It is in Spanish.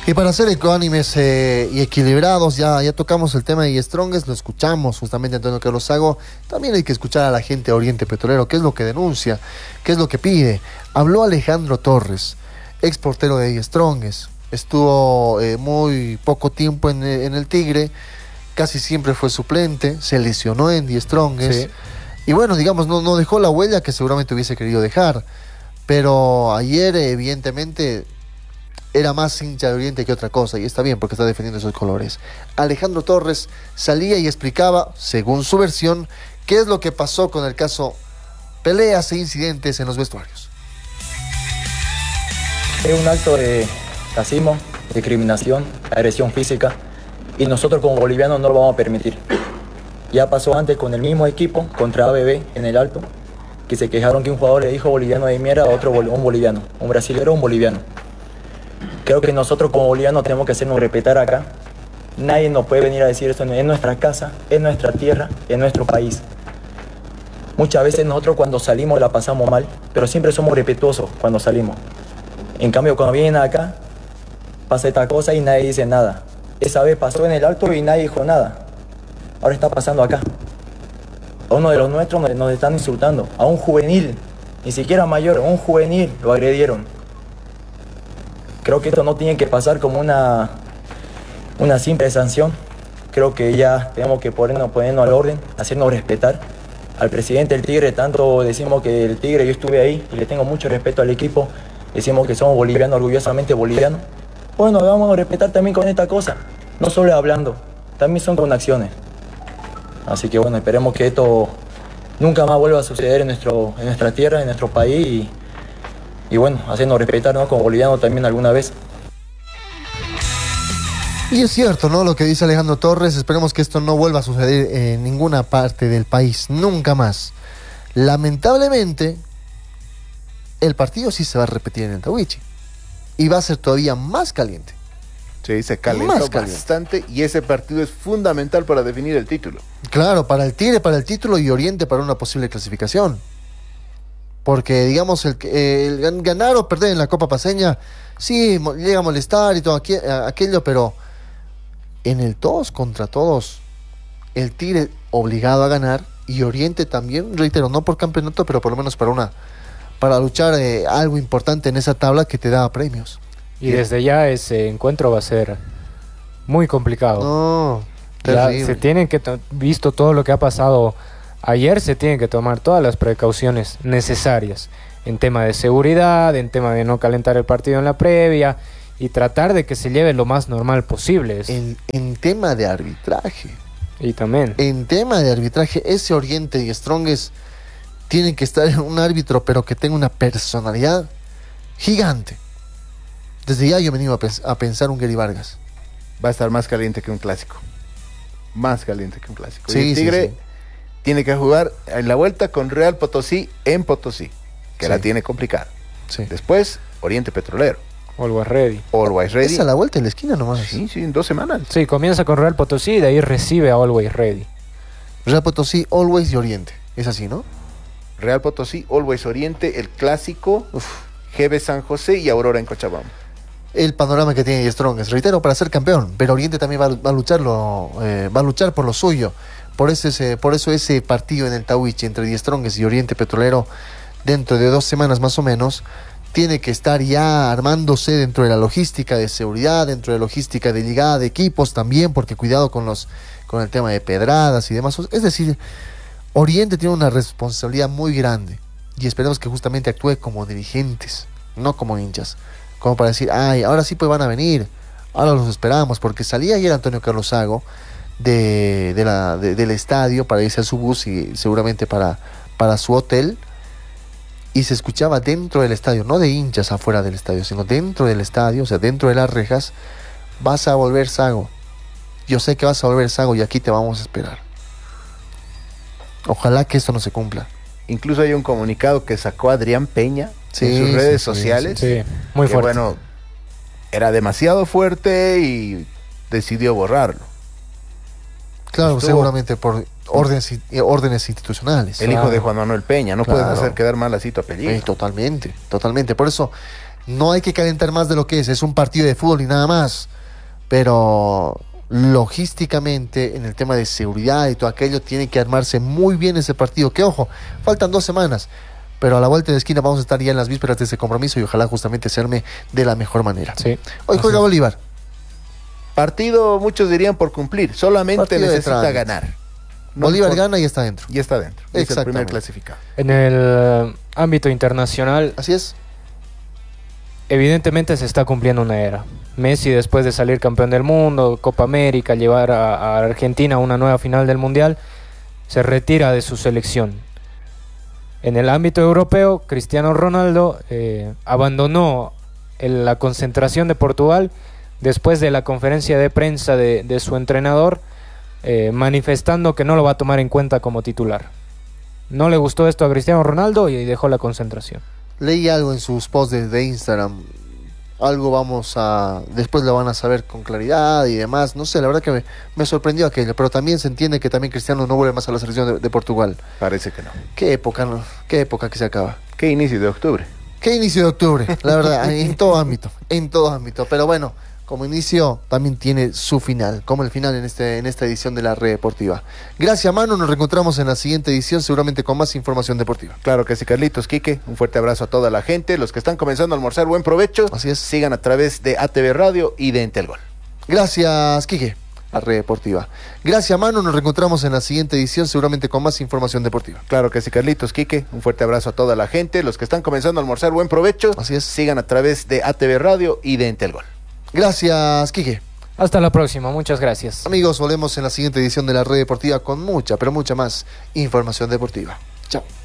Y para ser ecuánimes y equilibrados, ya tocamos el tema de Strongest, lo escuchamos justamente Antonio Carlos Sago. También hay que escuchar a la gente de Oriente Petrolero, qué es lo que denuncia, qué es lo que pide. Habló Alejandro Torres, ex portero de Strongest, estuvo muy poco tiempo en el Tigre, casi siempre fue suplente, se lesionó en The Strongest. Sí. Y bueno, digamos, no dejó la huella que seguramente hubiese querido dejar. Pero ayer, evidentemente, era más hincha de Oriente que otra cosa, y está bien porque está defendiendo esos colores. Alejandro Torres salía y explicaba, según su versión, qué es lo que pasó con el caso peleas e incidentes en los vestuarios. Es un acto de racismo, discriminación, agresión física, y nosotros como bolivianos no lo vamos a permitir. Ya pasó antes con el mismo equipo contra ABB en el Alto, que se quejaron que un jugador le dijo boliviano de mierda a otro un boliviano, un brasilero un boliviano. Creo que nosotros como bolivianos tenemos que hacernos respetar acá. Nadie nos puede venir a decir esto en nuestra casa, en nuestra tierra, en nuestro país. Muchas veces nosotros cuando salimos la pasamos mal, pero siempre somos respetuosos cuando salimos. En cambio, cuando vienen acá, pasa esta cosa y nadie dice nada. Esa vez pasó en el Alto y nadie dijo nada. Ahora está pasando acá. A uno de los nuestros nos están insultando. A un juvenil, ni siquiera mayor, a un juvenil lo agredieron. Creo que esto no tiene que pasar como una simple sanción. Creo que ya tenemos que ponernos al orden, hacernos respetar. Al presidente del Tigre, tanto decimos que el Tigre, yo estuve ahí y le tengo mucho respeto al equipo. Decimos que somos bolivianos, orgullosamente bolivianos. Bueno, vamos a respetar también con esta cosa. No solo hablando, también son con acciones. Así que bueno, esperemos que esto nunca más vuelva a suceder en nuestra tierra, en nuestro país. Y bueno, haciendo respetar, ¿no? Como boliviano también alguna vez. Y es cierto, ¿no? Lo que dice Alejandro Torres, esperemos que esto no vuelva a suceder en ninguna parte del país, nunca más. Lamentablemente, el partido sí se va a repetir en el Tahuichi. Y va a ser todavía más caliente. Sí, se calentó bastante y ese partido es fundamental para definir el título. Claro, para el Tigre, para el título y Oriente para una posible clasificación. Porque, digamos, el ganar o perder en la Copa Paceña, sí, llega a molestar y todo aquello, pero en el todos contra todos, el Tigre obligado a ganar y Oriente también, reitero, no por campeonato, pero por lo menos para luchar algo importante en esa tabla que te da premios. Y desde ya ese encuentro va a ser muy complicado. No, terrible. Ya se tienen que, visto todo lo que ha pasado ayer, se tienen que tomar todas las precauciones necesarias en tema de seguridad, en tema de no calentar el partido en la previa y tratar de que se lleve lo más normal posible. En tema de arbitraje. Y también. En tema de arbitraje, ese Oriente y Strongest tienen que estar en un árbitro, pero que tenga una personalidad gigante. Desde ya yo me iba a pensar un Gary Vargas. Va a estar más caliente que un clásico. Más caliente que un clásico. Sí, y el Tigre sí. Tiene que jugar en la vuelta con Real Potosí en Potosí, que la tiene complicada. Sí. Después, Oriente Petrolero. Always Ready. Always Ready. Es a la vuelta en la esquina nomás. Sí, en 2 semanas. Sí, comienza con Real Potosí y de ahí recibe a Always Ready. Real Potosí, Always y Oriente. Es así, ¿no? Real Potosí, Always Oriente, el clásico, GB San José y Aurora en Cochabamba. El panorama que tiene Strongest, reitero, para ser campeón, pero Oriente también va a luchar por lo suyo. Por eso ese partido en el Tahuichi entre Die Strongest y Oriente Petrolero, dentro de 2 semanas más o menos, tiene que estar ya armándose dentro de la logística de seguridad, dentro de la logística de llegada de equipos también, porque cuidado con el tema de pedradas y demás. Es decir, Oriente tiene una responsabilidad muy grande y esperemos que justamente actúe como dirigentes, no como hinchas. Como para decir, ay, ahora sí pues van a venir, ahora los esperamos, porque salía ayer Antonio Carlos Sago del estadio para irse a su bus y seguramente para su hotel, y se escuchaba dentro del estadio, no de hinchas afuera del estadio, sino dentro del estadio, o sea, dentro de las rejas, vas a volver Sago, yo sé que vas a volver Sago y aquí te vamos a esperar. Ojalá que esto no se cumpla. Incluso hay un comunicado que sacó Adrián Peña en sus redes sociales. Sí, muy fuerte. Bueno, era demasiado fuerte y decidió borrarlo. Claro, seguramente por órdenes institucionales. El hijo de Juan Manuel Peña, no puedes hacer quedar mal así tu apellido. Totalmente. Por eso No hay que calentar más de lo que es un partido de fútbol y nada más. Pero logísticamente, en el tema de seguridad y todo aquello, tiene que armarse muy bien ese partido. Que ojo, faltan 2 semanas. Pero a la vuelta de esquina vamos a estar ya en las vísperas de ese compromiso y ojalá justamente se arme de la mejor manera. Sí. Hoy juega Bolívar. Partido, muchos dirían por cumplir. Solamente Partido de necesita trámite. ganar. No Bolívar importa. gana y está dentro. Y está dentro. Es el Exactamente. primer clasificado. En el ámbito internacional, Así es. evidentemente se está cumpliendo una era. Messi, después de salir campeón del mundo, Copa América, llevar a Argentina a una nueva final del Mundial, se retira de su selección. En el ámbito europeo, Cristiano Ronaldo abandonó la concentración de Portugal después de la conferencia de prensa de su entrenador, manifestando que no lo va a tomar en cuenta como titular. No le gustó esto a Cristiano Ronaldo y dejó la concentración. Leí algo en sus posts de Instagram. Algo después lo van a saber con claridad y demás. No sé, la verdad que me sorprendió aquello. Pero también se entiende que también Cristiano no vuelve más a la selección de Portugal. Parece que no. Qué época, ¿no? Qué época que se acaba. ¿Qué inicio de octubre? Qué inicio de octubre, la verdad, en todo ámbito. Pero bueno, como inicio también tiene su final, como el final en esta edición de la Red Deportiva. Gracias, Manu, nos reencontramos en la siguiente edición, seguramente con más información deportiva. Claro que sí, Carlitos, Quique, un fuerte abrazo a toda la gente. Los que están comenzando a almorzar, buen provecho. Así es. Sigan a través de ATV Radio y de Entelgol. Gracias, Quique, a Red Deportiva. Gracias, Manu, nos reencontramos en la siguiente edición, seguramente con más información deportiva. Claro que sí, Carlitos, Quique, un fuerte abrazo a toda la gente. Los que están comenzando a almorzar, buen provecho. Así es. Sigan a través de ATV Radio y de Entelgol. Gracias, Quique. Hasta la próxima, muchas gracias. Amigos, volvemos en la siguiente edición de la Red Deportiva con mucha, pero mucha más información deportiva. Chao.